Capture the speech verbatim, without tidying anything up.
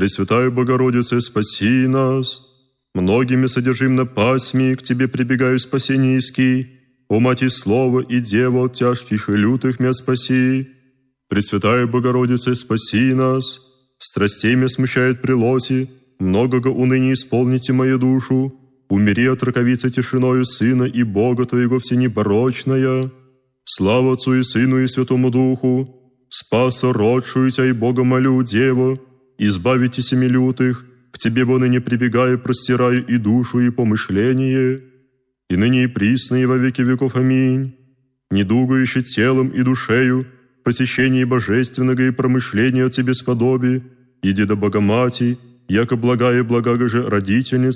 Пресвятая Богородице, спаси нас. Многими содержим на пасьме, к Тебе прибегаю спасение иски. О, Мати Слова и Дева, от тяжких и лютых мя спаси. Пресвятая Богородице, спаси нас. Страстей мя смущает прилоси, многого уныния исполните мою душу. Умери от раковицы тишиною Сына и Бога Твоего всенепорочная. Слава Отцу и Сыну и Святому Духу. Спаса родшую Тя и Бога молю, Дева, избавите семи лютых, к Тебе во ныне прибегая, простираю и душу, и помышление, и ныне и присно, и во веки веков. Аминь. Недугающий телом и душею, посещение божественного и промышления от Тебе сподоби, иди до Богомати, яко благая и благага же родительница